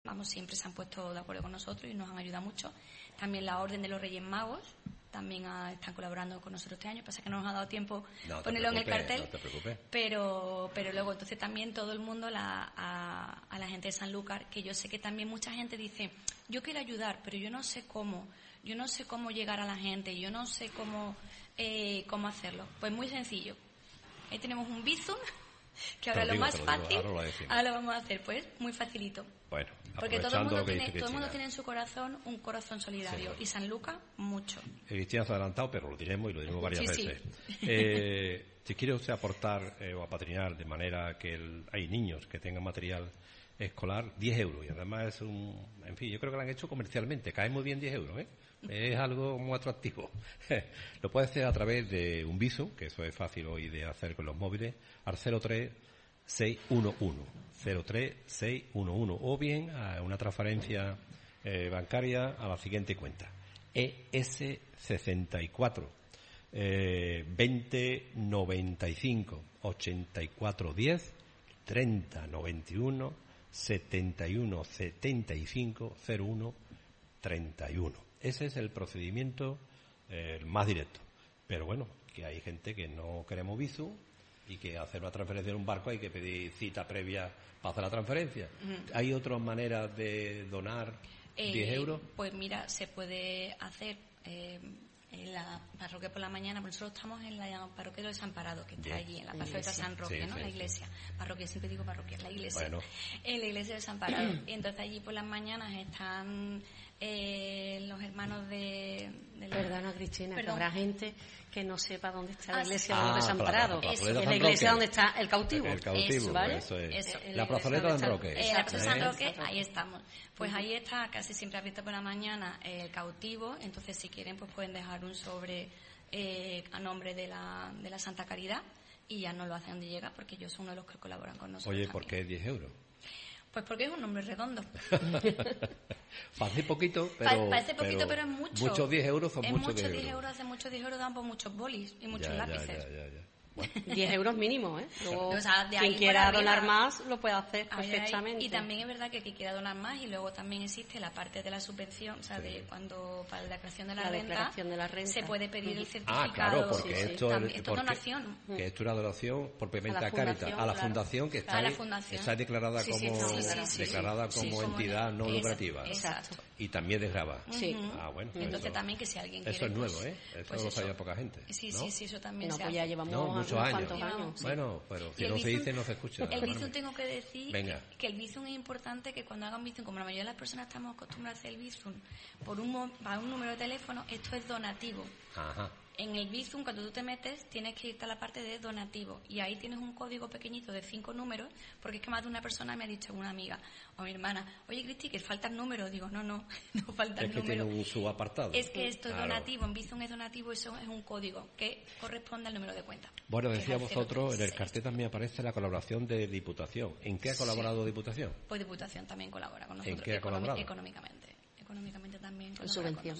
siempre se han puesto de acuerdo con nosotros y nos han ayudado mucho. También la Orden de los Reyes Magos también están colaborando con nosotros este año. Pasa que no nos ha dado tiempo ponerlo en el cartel. No te preocupes. Pero luego, entonces también todo el mundo, a la gente de Sanlúcar, que yo sé que también mucha gente dice, yo quiero ayudar, pero yo no sé cómo llegar a la gente, yo no sé cómo hacerlo. Pues muy sencillo. Ahí tenemos un Bizum, que ahora es lo más fácil. Ahora lo vamos a hacer, pues muy facilito. Bueno, porque todo el mundo tiene en su corazón un corazón solidario, y Sanlúcar mucho. Cristina se ha adelantado, pero lo diremos varias veces. Si quiere usted aportar o apadrinar de manera que hay niños que tengan material escolar, 10 euros, y además es en fin, yo creo que lo han hecho comercialmente, cae muy bien 10 euros, es algo muy atractivo. Lo puede hacer a través de un Bizum, que eso es fácil hoy de hacer con los móviles, al 03611, o bien a una transferencia bancaria a la siguiente cuenta: ES64 2095 8410 3091 7175 01 31. Ese es el procedimiento más directo. Pero bueno, que hay gente que no queremos Bizum y que hacer una transferencia en un barco hay que pedir cita previa para hacer la transferencia. ¿Hay otras maneras de donar 10 euros? Pues mira, se puede hacer en la parroquia por la mañana, porque nosotros estamos en la parroquia de Desamparados, que está allí, en la parroquia de San Roque, ¿no? La iglesia. Parroquia, siempre digo parroquia, la iglesia. Bueno. En la iglesia de Desamparados. Y entonces allí por las mañanas están los hermanos Perdona, Cristina, que habrá gente que no sepa dónde está la iglesia de los Desamparados. Claro, es la iglesia donde está el cautivo. El cautivo, eso, ¿vale? Eso es. Eso. La plazoleta de San Roque. La plaza de San Roque, ahí estamos. Pues ahí está, casi siempre abierto por la mañana, el cautivo. Entonces, si quieren, pues pueden dejar un sobre a nombre de la Santa Caridad, y ya no lo hacen donde llega, porque ellos son uno de los que colaboran con nosotros. Oye, también. ¿por qué 10 euros? Pues porque es un nombre redondo. Parece poquito, pero... Parece poquito, pero es mucho. Muchos 10 euros son muchos 10 euros. 10 euros, hace muchos 10 euros dan por muchos bolis y muchos lápices. Ya. 10 euros mínimo, ¿eh? Luego, o sea, quien quiera donar más lo puede hacer perfectamente. Y también es verdad que el que quiera donar más, y luego también existe la parte de la subvención, o sea, de cuando para la declaración de la renta se puede pedir el certificado. Claro, porque esto es donación. Que esto es una donación propiamente a Cáritas, a la fundación que está declarada como entidad no lucrativa. Exacto. Y también desgrava. Sí. Bueno. Entonces eso, también que si alguien quiere... Eso es nuevo, ¿eh? Eso pues lo sabía poca gente. Sí, ¿no? sí, eso también se pues ya hace. llevamos muchos años. Sí. Bueno, pero si no se dice, no se escucha. El Bizum, tengo que decir que el Bizum es importante, que cuando hagan Bizum, como la mayoría de las personas estamos acostumbradas a hacer el Bizum para un número de teléfono, esto es donativo. Ajá. En el Bizum, cuando tú te metes, tienes que irte a la parte de donativo, y ahí tienes un código pequeñito de 5 números, porque es que más de una persona me ha dicho, una amiga o mi hermana, oye, Cristi, que faltan números. Digo, no faltan números. Es que tiene un subapartado. Es que esto es donativo, en Bizum es donativo, eso es un código que corresponde al número de cuenta. Bueno, decía vosotros, en el cartel también aparece la colaboración de Diputación. ¿En qué ha colaborado Diputación? Pues Diputación también colabora con nosotros. ¿En qué ha colaborado? Económicamente también. En subvención.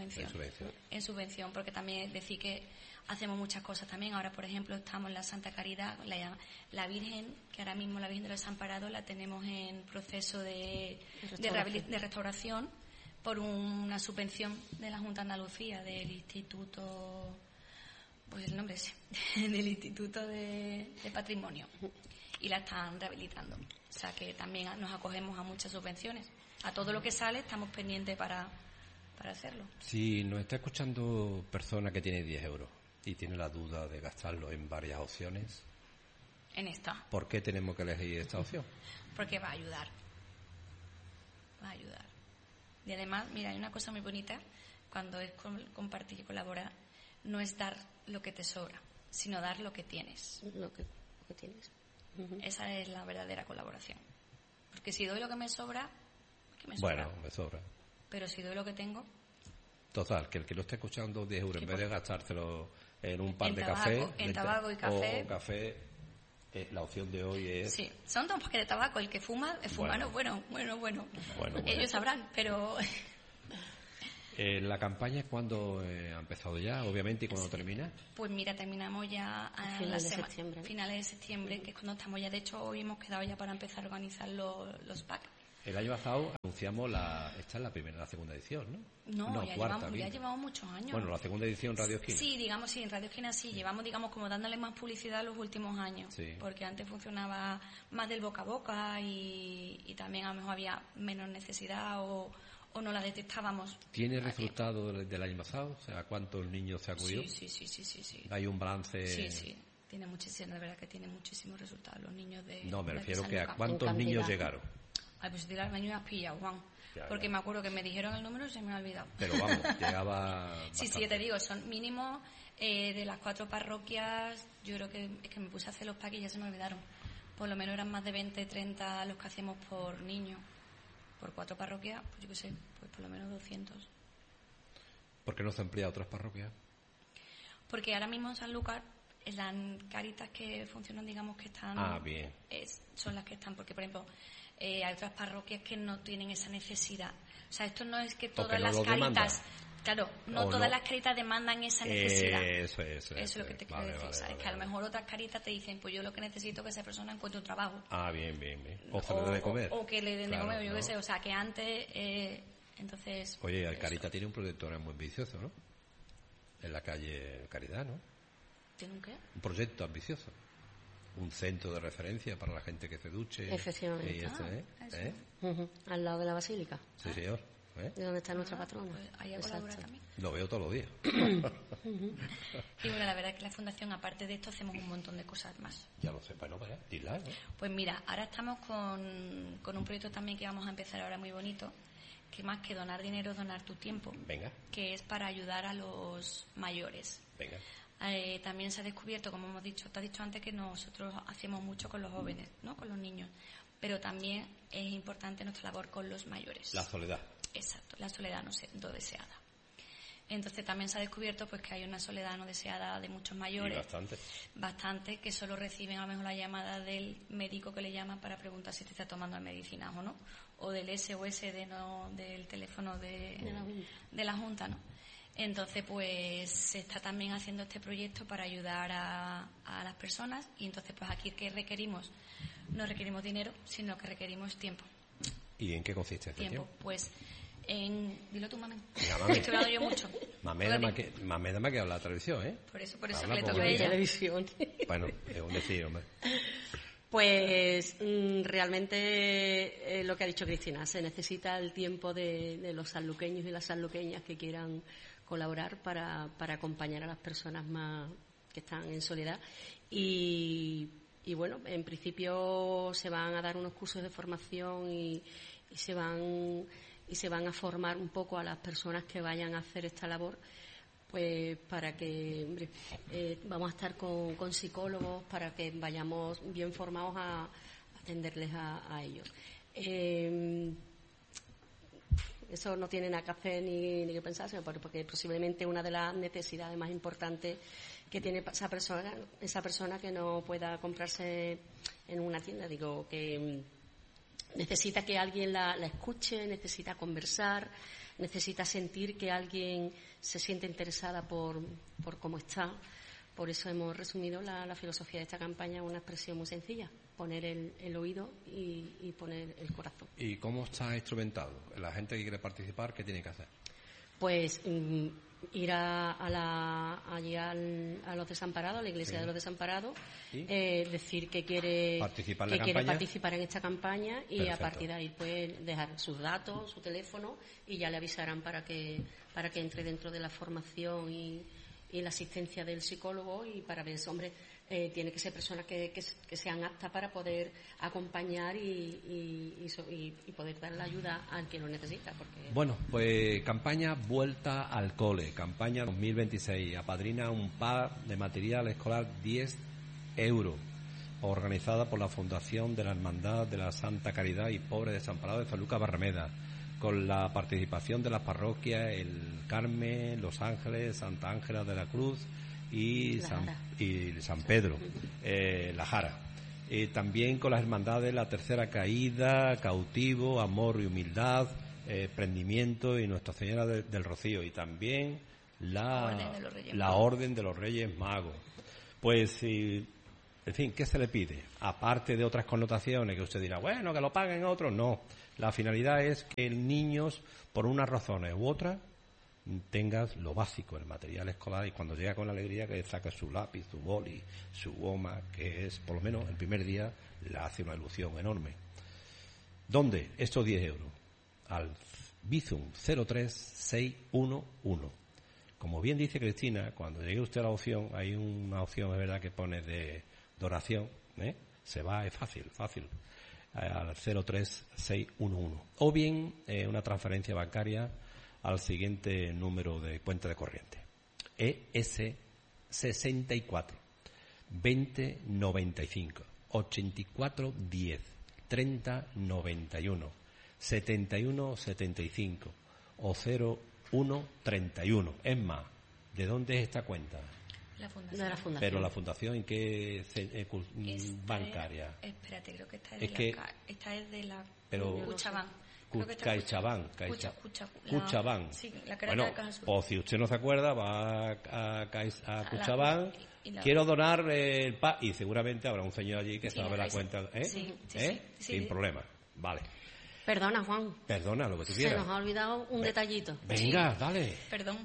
En subvención, porque también decir que hacemos muchas cosas también. Ahora, por ejemplo, estamos en la Santa Caridad, la Virgen, que ahora mismo la Virgen de los Desamparados la tenemos en proceso de restauración por una subvención de la Junta de Andalucía, del Instituto, pues el nombre ese, del Instituto de Patrimonio, y la están rehabilitando. O sea que también nos acogemos a muchas subvenciones. A todo lo que sale estamos pendientes para hacerlo. Si nos está escuchando persona que tiene 10 euros y tiene la duda de gastarlo en varias opciones, en esta, ¿por qué tenemos que elegir esta opción? Porque va a ayudar. Y además, mira, hay una cosa muy bonita cuando es compartir y colaborar: no es dar lo que te sobra, sino dar lo que tienes. Lo que tienes. Esa es la verdadera colaboración. Porque si doy lo que me sobra, ¿qué me sobra? Bueno, me sobra. Pero si doy lo que tengo... Total, que el que lo esté escuchando 10 euros, en vez de gastárselo en un par de café... En tabaco y café... O café, la opción de hoy es... Sí, son 2 paquetes de tabaco. El que fuma, bueno. Ellos sabrán, pero... ¿La campaña cuándo ha empezado ya, obviamente, y cuándo termina? Pues mira, terminamos ya a finales de septiembre, que es cuando estamos ya. De hecho, hoy hemos quedado ya para empezar a organizar los packs. El año pasado anunciamos esta es la segunda edición, ¿no? No, ya llevamos muchos años. Bueno, la segunda edición Radio Esquina. Sí, en Radio Esquina sí, llevamos, como dándole más publicidad los últimos años. Sí. Porque antes funcionaba más del boca a boca y también a lo mejor había menos necesidad o no la detectábamos. ¿Tiene resultado del año pasado? O sea, ¿cuántos niños se acudió? Sí. ¿Hay un balance? Sí. Tiene muchísimo, de verdad que tiene muchísimos resultados los niños de... No, me refiero que a cuántos niños llegaron. Ay, pues si te me has pillado, Juan. Porque me acuerdo que me dijeron el número y se me ha olvidado. Pero vamos, llegaba... Sí, ya te digo, son mínimos de las 4 parroquias. Yo creo que es que me puse a hacer los packs y ya se me olvidaron. Por lo menos eran más de 20, 30 los que hacíamos por niño. Por 4 parroquias, pues yo qué sé, pues por lo menos 200. ¿Por qué no se amplía a otras parroquias? Porque ahora mismo en Sanlúcar, las caritas que funcionan, digamos que están... bien. Son las que están, porque por ejemplo... hay otras parroquias que no tienen esa necesidad. O sea, esto no es que todas las caritas... Claro, no todas las caritas demandan esa necesidad. Eso es lo que te quiero decir. ¿Sabes? Que a lo mejor otras caritas te dicen, pues yo lo que necesito es que esa persona encuentre un trabajo. Bien. O se le dé de comer. O que le den de comer, yo qué sé. O sea, que antes... entonces... Oye, el Carita tiene un proyecto muy ambicioso, ¿no? En la calle Caridad, ¿no? ¿Tiene un qué? Un proyecto ambicioso. Un centro de referencia para la gente que se duche. Efectivamente. Al lado de la basílica. Sí, señor. De donde está nuestra patrona. Pues ahí a colaborar también. Lo veo todos los días. Y bueno, la verdad es que la Fundación, aparte de esto, hacemos un montón de cosas más. Ya lo sé, bueno, vaya, dila, ¿no? Pues mira, ahora estamos con un proyecto también que vamos a empezar ahora muy bonito, que más que donar dinero, donar tu tiempo. Venga. Que es para ayudar a los mayores. Venga. También se ha descubierto, como te has dicho antes, que nosotros hacemos mucho con los jóvenes, ¿no? Con los niños. Pero también es importante nuestra labor con los mayores. La soledad. Exacto, la soledad no deseada. Entonces también se ha descubierto pues que hay una soledad no deseada de muchos mayores. Y bastante, que solo reciben a lo mejor la llamada del médico que le llama para preguntar si te está tomando medicinas o no. O del SOS del teléfono de la Junta, ¿no? Entonces, pues se está también haciendo este proyecto para ayudar a las personas y entonces, pues aquí que requerimos, no requerimos dinero, sino que requerimos tiempo. ¿Y en qué consiste este tiempo? Pues dilo tú, Mamén. Estoy hablando yo mucho. Mameda me ha quedado la televisión, ¿eh? Por eso que le toca a ella. Televisión. Bueno, es un decir, hombre. Pues realmente lo que ha dicho Cristina, se necesita el tiempo de los sanluqueños y las sanluqueñas que quieran colaborar para acompañar a las personas más que están en soledad y bueno, en principio se van a dar unos cursos de formación y se van a formar un poco a las personas que vayan a hacer esta labor, pues para que vamos a estar con psicólogos para que vayamos bien formados a atenderles a ellos. Eso no tiene nada que hacer ni que pensar, sino porque posiblemente una de las necesidades más importantes que tiene esa persona que no pueda comprarse en una tienda, digo, que necesita que alguien la escuche, necesita conversar, necesita sentir que alguien se siente interesada por cómo está. Por eso hemos resumido la filosofía de esta campaña en una expresión muy sencilla: poner el oído y poner el corazón. ¿Y cómo está instrumentado? La gente que quiere participar, ¿qué tiene que hacer? Pues ir allí a los desamparados, a la iglesia de los desamparados, decir que quiere participar en esta campaña y perfecto. A partir de ahí pues dejar sus datos, su teléfono y ya le avisarán para que entre dentro de la formación y la asistencia del psicólogo y para ver si, hombre, tiene que ser personas que sean aptas para poder acompañar y poder dar la ayuda al que lo necesita. Porque... Bueno, pues campaña Vuelta al Cole, campaña 2026, apadrina un par de material escolar 10 euros, organizada por la Fundación de la Hermandad de la Santa Caridad y Pobres Desamparados de Sanlúcar Barrameda, con la participación de las parroquias El Carmen, Los Ángeles, Santa Ángela de la Cruz y San Pedro, La Jara. También con las hermandades La Tercera Caída, Cautivo, Amor y Humildad, Prendimiento y Nuestra Señora del Rocío, y también la Orden de los Reyes Magos. Pues En fin, ¿qué se le pide? Aparte de otras connotaciones que usted dirá, bueno, que lo paguen otros, no. La finalidad es que el niño, por unas razones u otras, tengas lo básico, el material escolar, y cuando llega con alegría que saque su lápiz, su boli, su goma, que es, por lo menos, el primer día, le hace una ilusión enorme. ¿Dónde? Estos 10 euros. Al Bizum 03611. Como bien dice Cristina, cuando llegue usted a la opción, hay una opción, es verdad, que pone de donación, se va, es fácil, al 03611. O bien una transferencia bancaria al siguiente número de cuenta de corriente. ES 64 20 95 84 10 30 91 71 75 o 01 31. Es más, ¿de dónde es esta cuenta? La fundación. De la fundación. Pero la fundación, ¿en qué bancaria? Espérate, creo que esta es de la Cuchabán. Cuchabán. Sí, la que bueno, era de Caja Sur. o si usted no se acuerda, va a Cuchabán, quiero donar el y seguramente habrá un señor allí que sabe la cuenta, sin problema. Vale. Perdona, Juan. Perdona, lo que tú quieras. Se nos ha olvidado un detallito. Venga, dale. Perdón.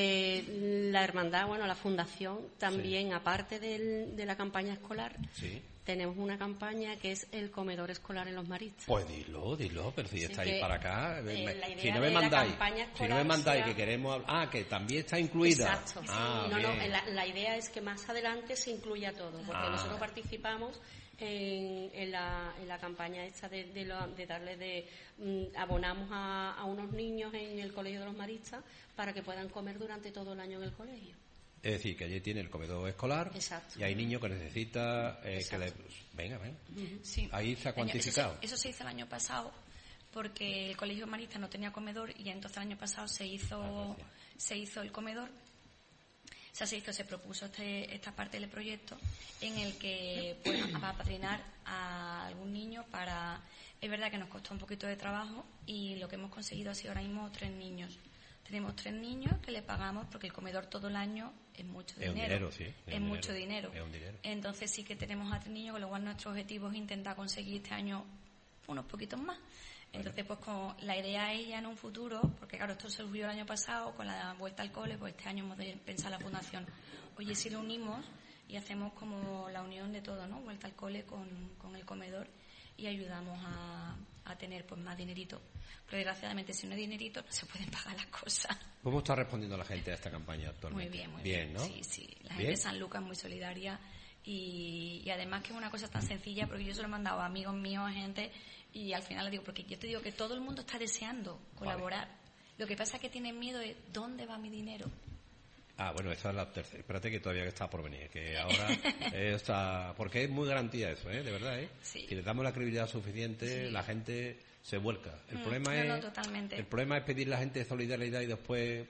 La hermandad, la fundación, también, aparte de la campaña escolar, tenemos una campaña que es el comedor escolar en los maristas. Pues dilo, pero si estáis para acá, si no me mandáis que queremos, que también está incluida. Exacto. La idea es que más adelante se incluya todo, porque nosotros participamos en la campaña esta de darle abonamos a unos niños en el Colegio de los Maristas para que puedan comer durante todo el año en el colegio. Es decir, que allí tiene el comedor escolar. Exacto. Y hay niños que necesitan que le... Venga. Sí. Ahí se ha cuantificado. Eso se hizo el año pasado porque el Colegio Marista no tenía comedor y entonces el año pasado se hizo el comedor. O sea, se propuso esta parte del proyecto en el que va a apadrinar a algún niño para... Es verdad que nos costó un poquito de trabajo y lo que hemos conseguido ha sido ahora mismo 3 niños. Tenemos 3 niños que le pagamos porque el comedor todo el año es mucho dinero. Es mucho dinero. Entonces sí que tenemos a 3 niños, con lo cual nuestro objetivo es intentar conseguir este año unos poquitos más. Entonces, la idea es ya en un futuro, porque claro, esto se surgió el año pasado con la vuelta al cole, pues este año hemos de pensar la fundación. Oye, si lo unimos y hacemos como la unión de todo, ¿no? Vuelta al cole con el comedor y ayudamos a tener pues más dinerito. Pero desgraciadamente si no hay dinerito no se pueden pagar las cosas. ¿Cómo está respondiendo la gente a esta campaña actualmente? Muy bien, bien, ¿no? Sí. La gente de San Lucas es muy solidaria y además que es una cosa tan sencilla porque yo se lo he mandado a amigos míos, a gente, y al final le digo, porque yo te digo que todo el mundo está deseando colaborar. Vale. Lo que pasa es que tienen miedo de ¿dónde va mi dinero? Bueno, esa es la tercera. Espérate que todavía está por venir, que ahora está... Porque es muy garantía eso, de verdad, Sí. Si le damos la credibilidad suficiente, la gente se vuelca. El problema totalmente. El problema es pedir a la gente solidaridad y después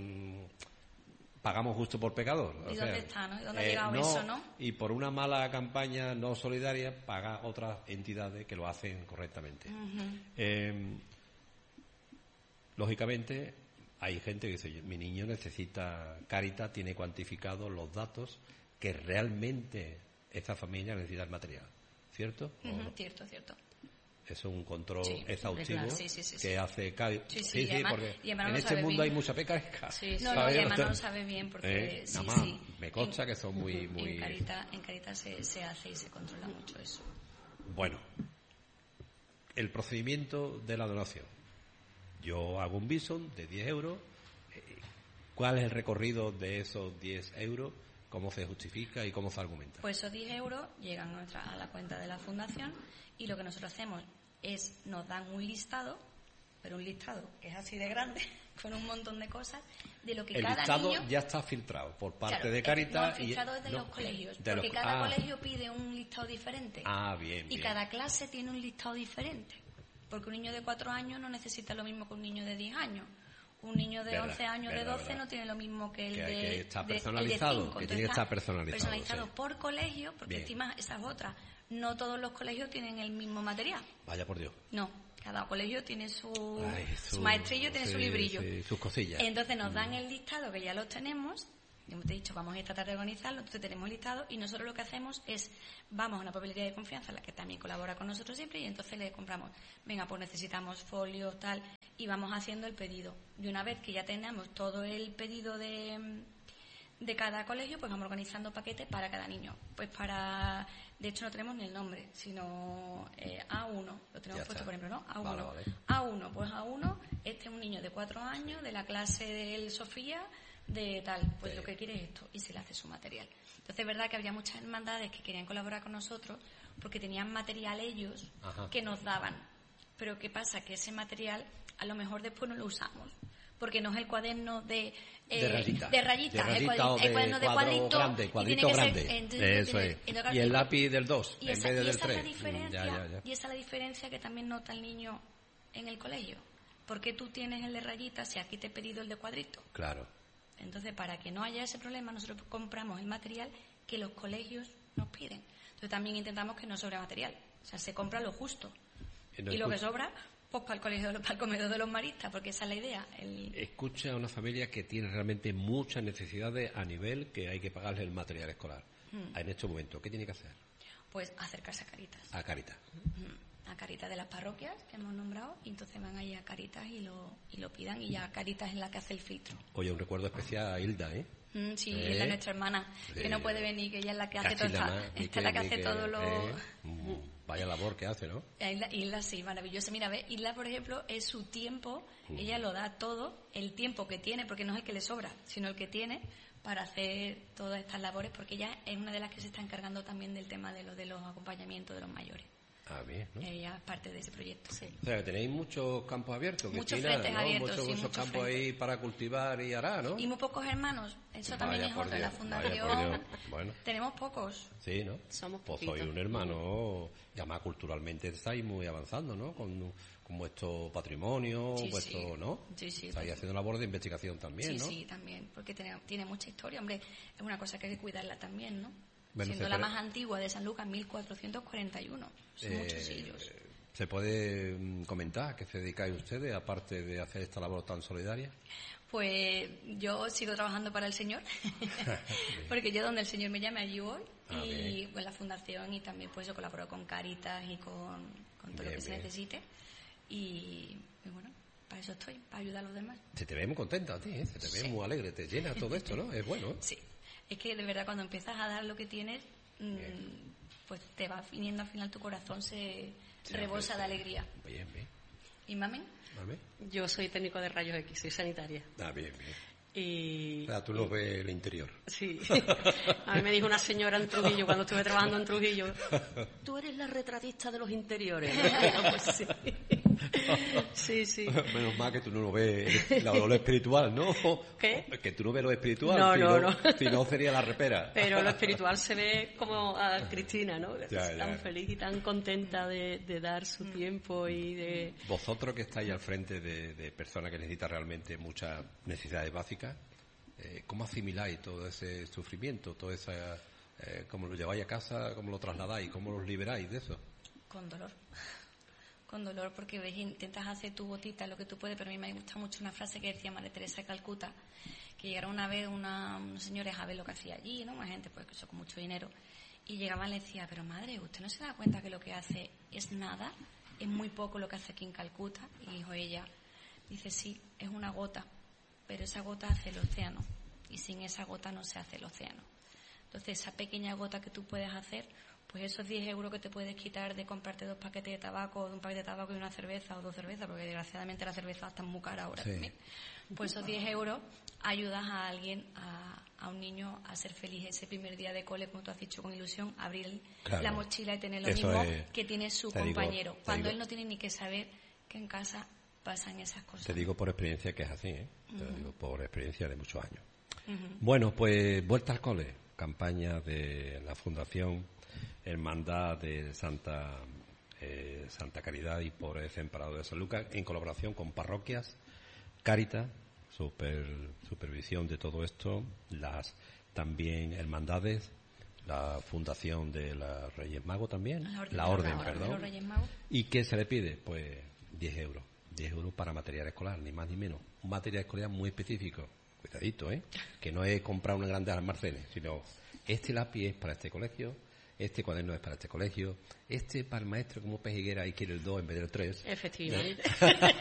pagamos justo por pecador. ¿Y dónde está, no? ¿Y dónde ha llegado eso, no? Y por una mala campaña no solidaria paga otras entidades que lo hacen correctamente. Lógicamente hay gente que dice, mi niño necesita, Cáritas tiene cuantificados los datos que realmente esta familia necesita el material, ¿cierto? Cierto. Es un control exhaustivo claro. que hace Cáritas. Sí, además, porque en este mundo bien. Hay mucha pesca. Y además no lo sabe bien porque... Me consta que son muy... En Cáritas se hace y se controla mucho eso. Bueno, el procedimiento de la donación. Yo hago un Bizum de 10 euros. ¿Cuál es el recorrido de esos 10 euros? ¿Cómo se justifica y cómo se argumenta? Pues esos 10 euros llegan a la cuenta de la fundación y lo que nosotros hacemos es nos dan un listado, pero un listado que es así de grande, con un montón de cosas, de lo que cada niño... El listado ya está filtrado por parte de Cáritas. El listado es de los colegios, porque cada colegio pide un listado diferente. Bien. Y cada clase tiene un listado diferente. Porque un niño de 4 años no necesita lo mismo que un niño de 10 años. Un niño de 11 años, de 12, no tiene lo mismo que el de 5. Que está personalizado, que tiene que estar personalizado. Personalizado por colegio, porque encima esa es otra. No todos los colegios tienen el mismo material. Vaya por Dios. No, cada colegio tiene su maestrillo, tiene su librillo. Sus cosillas. Entonces nos dan el listado, que ya los tenemos, Yo te he dicho, vamos a tratar de organizarlo, entonces tenemos el listado y nosotros lo que hacemos es, vamos a una papelería de confianza, la que también colabora con nosotros siempre, y entonces le compramos, venga, pues necesitamos folios, tal, y vamos haciendo el pedido. Y una vez que ya tenemos todo el pedido de cada colegio, pues vamos organizando paquetes para cada niño. Pues de hecho no tenemos ni el nombre, sino A1, lo tenemos puesto, por ejemplo, ¿no? A1. Vale. A1, pues A1, este es un niño de 4 años, de la clase del Sofía, de tal, pues lo que quiere es esto, y se le hace su material. Entonces es verdad que había muchas hermandades que querían colaborar con nosotros porque tenían material ellos que nos daban. Pero ¿qué pasa? Que ese material a lo mejor después no lo usamos, porque no es el cuaderno de rayita, el cuaderno de cuadrito grande. Eso es. Y el lápiz del 2 en vez del 3. Y esa es la diferencia que también nota el niño en el colegio. ¿Por qué tú tienes el de rayita si aquí te he pedido el de cuadrito? Claro. Entonces, para que no haya ese problema, nosotros compramos el material que los colegios nos piden. Entonces, también intentamos que no sobre material. O sea, se compra lo justo. Y lo que sobra, pues para el comedor de los maristas, porque esa es la idea. Escucha a una familia que tiene realmente muchas necesidades a nivel que hay que pagarle el material escolar. En este momento, ¿qué tiene que hacer? Pues acercarse a Cáritas. A Cáritas. A Cáritas de las parroquias que hemos nombrado, y entonces van ahí a Cáritas y lo pidan, y ya Cáritas es la que hace el filtro. Oye, un recuerdo especial a Hilda, ¿eh? Sí, Hilda es nuestra hermana, que no puede venir, que ella es la que hace todo esta es la que hace todo lo... Vaya labor que hace, ¿no? Hilda sí, maravillosa. Mira, ve, Hilda, por ejemplo, es su tiempo, ella lo da todo, el tiempo que tiene, porque no es el que le sobra, sino el que tiene para hacer todas estas labores, porque ella es una de las que se está encargando también del tema de los acompañamientos de los mayores. Bien, ¿no? Ella es parte de ese proyecto, sí. O sea, que tenéis muchos campos abiertos, muchos frentes abiertos, muchos campos ahí para cultivar y arar, ¿no? Y muy pocos hermanos, eso también es otra. La fundación, tenemos pocos. Sí, ¿no? Somos pues poquitos. soy un hermano, y además culturalmente estáis muy avanzando, ¿no? Con vuestro patrimonio, ¿no? Sí. Estáis haciendo labor de investigación también, ¿no? Sí, también, porque tiene mucha historia, hombre, es una cosa que hay que cuidarla también, ¿no? Bueno, siendo la más antigua de San Lucas, 1441. Son muchos siglos. ¿Se puede comentar a qué se dedicáis ustedes, aparte de hacer esta labor tan solidaria? Pues yo sigo trabajando para el Señor, porque yo donde el Señor me llame, allí voy. Y pues la fundación, y también pues yo colaboro con Cáritas y con todo lo que se necesite. Y bueno, para eso estoy, para ayudar a los demás. Se te ve muy contenta a ti, ¿eh? Se te ve muy alegre, te llena todo esto, ¿no? Es bueno. Sí. Es que de verdad cuando empiezas a dar lo que tienes, pues te va viniendo al final, tu corazón se rebosa de alegría. Bien. ¿Y Mamen? Yo soy técnico de rayos X, soy sanitaria. Bien. Y tú lo ves el interior. Sí. A mí me dijo una señora en Trujillo, cuando estuve trabajando en Trujillo, tú eres la retratista de los interiores. Pues sí. Sí. Menos mal que tú no lo ves lo espiritual, ¿no? ¿Qué? Que tú no ves lo espiritual. No. Si no sería la repera. Pero lo espiritual se ve como a Cristina, ¿no? Tan feliz y tan contenta de dar su tiempo y de... Vosotros que estáis al frente de personas que necesitan realmente muchas necesidades básicas, ¿cómo asimiláis todo ese sufrimiento, todo esa, cómo lo lleváis a casa, cómo lo trasladáis, cómo los liberáis de eso? Con dolor, porque ves, intentas hacer tu gotita, lo que tú puedes, pero a mí me gusta mucho una frase que decía Madre Teresa de Calcuta, que llegaron una vez unos señores a ver lo que hacía allí, ¿no? Una gente pues que eso con mucho dinero, y llegaban y le decía, pero madre, ¿usted no se da cuenta que lo que hace es nada? Es muy poco lo que hace aquí en Calcuta. Y dijo ella, dice, sí, es una gota, pero esa gota hace el océano, y sin esa gota no se hace el océano. Entonces, esa pequeña gota que tú puedes hacer, pues esos 10 euros que te puedes quitar de comprarte 2 paquetes de tabaco, o de un paquete de tabaco y una cerveza, o 2 cervezas, porque desgraciadamente la cerveza está muy cara ahora también. Pues esos 10 euros ayudas a alguien, a un niño, a ser feliz ese primer día de cole, como tú has dicho, con ilusión, abrir la mochila y tener lo mismo que tiene su compañero, cuando él no tiene ni que saber que en casa pasan esas cosas. Te digo por experiencia que es así, ¿eh? Te lo digo por experiencia de muchos años. Bueno, pues Vuelta al Cole, campaña de la Fundación Hermandad de Santa Caridad y por el Emperador de San Lucas, en colaboración con parroquias, Cáritas, supervisión de todo esto, las también hermandades, la Fundación de los Reyes Magos también, la Orden, de los Reyes Magos. ¿Y qué se le pide? Pues 10 euros para material escolar, ni más ni menos. Un material escolar muy específico, cuidadito, que no es comprar una grande almacenes, sino este lápiz es para este colegio, este cuaderno es para este colegio, este para el maestro como pejiguera y quiere el 2 en vez del 3. Efectivamente.